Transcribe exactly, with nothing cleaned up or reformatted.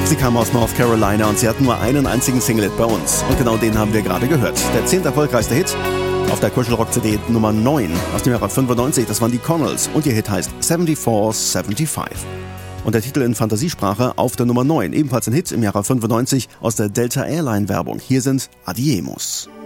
Sie kam aus North Carolina und sie hat nur einen einzigen Single-Hit bei uns. Und genau den haben wir gerade gehört. Der zehnt erfolgreichste Hit auf der Kuschelrock-C D Nummer neun aus dem Jahre fünfundneunzig. Das waren die Connells und ihr Hit heißt vierundsiebzig fünfundsiebzig. Und der Titel in Fantasiesprache auf der Nummer neun, ebenfalls ein Hit im Jahre fünfundneunzig aus der Delta Airline Werbung. Hier sind Adiemos.